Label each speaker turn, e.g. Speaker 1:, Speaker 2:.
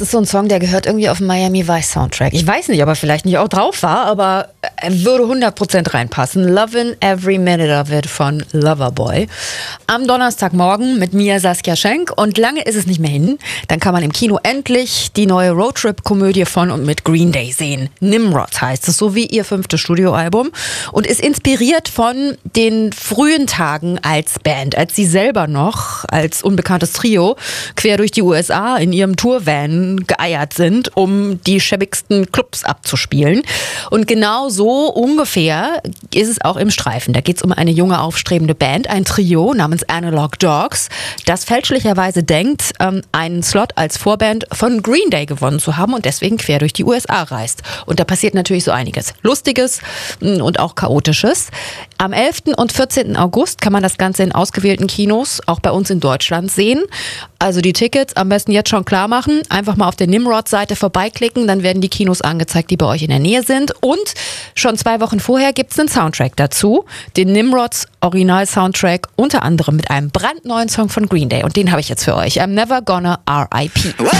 Speaker 1: Das ist so ein Song, der gehört irgendwie auf den Miami Vice Soundtrack. Ich weiß nicht, ob er vielleicht nicht auch drauf war, aber er würde 100% reinpassen. Lovin' Every Minute of It von Loverboy. Am Donnerstagmorgen mit mir, Saskia Schenk. Und lange ist es nicht mehr hin. Dann kann man im Kino endlich die neue Roadtrip-Komödie von und mit Green Day sehen. Nimrod heißt es, so wie ihr 5. Studioalbum. Und ist inspiriert von den frühen Tagen als Band, als sie selber noch als unbekanntes Trio quer durch die USA in ihrem Tourvan geeiert sind, um die schäbigsten Clubs abzuspielen. Und genau so ungefähr ist es auch im Streifen. Da geht es um eine junge, aufstrebende Band, ein Trio namens Analog Dogs, das fälschlicherweise denkt, einen Slot als Vorband von Green Day gewonnen zu haben und deswegen quer durch die USA reist. Und da passiert natürlich so einiges Lustiges und auch Chaotisches. Am 11. und 14. August kann man das Ganze in ausgewählten Kinos, auch bei uns in Deutschland, sehen. Also die Tickets am besten jetzt schon klar machen. Einfach mal auf der Nimrod-Seite vorbeiklicken, dann werden die Kinos angezeigt, die bei euch in der Nähe sind. Und schon 2 Wochen vorher gibt es einen Soundtrack dazu. Den Nimrods Original-Soundtrack, unter anderem mit einem brandneuen Song von Green Day. Und den habe ich jetzt für euch. I'm Never Gonna R.I.P.